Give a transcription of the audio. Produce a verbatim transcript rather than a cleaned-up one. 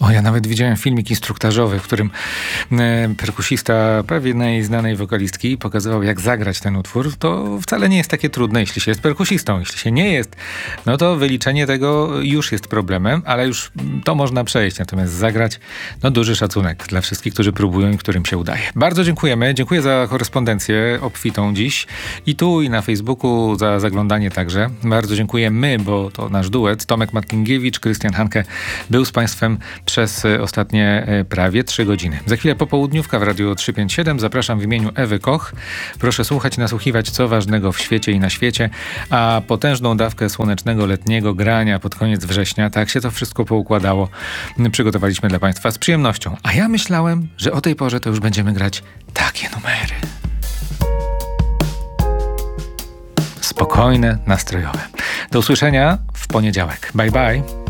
O, ja nawet widziałem filmik instruktażowy, w którym e, perkusista pewnej znanej wokalistki pokazywał, jak zagrać ten utwór. To wcale nie jest takie trudne, jeśli się jest perkusistą. Jeśli się nie jest, no to wyliczenie tego już jest problemem, ale już to można przejść. Natomiast zagrać, no duży szacunek dla wszystkich, którzy próbują i którym się udaje. Bardzo dziękujemy. Dziękuję za korespondencję obfitą dziś. I tu, i na Facebooku za zaglądanie także. Bardzo dziękujemy, bo to nasz duet. Tomek Markinkiewicz, Krystian Hanke był z Państwem przez ostatnie prawie trzy godziny. Za chwilę popołudniówka w Radiu trzysta pięćdziesiąt siedem. Zapraszam w imieniu Ewy Koch. Proszę słuchać i nasłuchiwać, co ważnego w świecie i na świecie, a potężną dawkę słonecznego, letniego grania pod koniec września, tak się to wszystko poukładało, przygotowaliśmy dla Państwa z przyjemnością. A ja myślałem, że o tej porze to już będziemy grać takie numery. Spokojne, nastrojowe. Do usłyszenia w poniedziałek. Bye bye.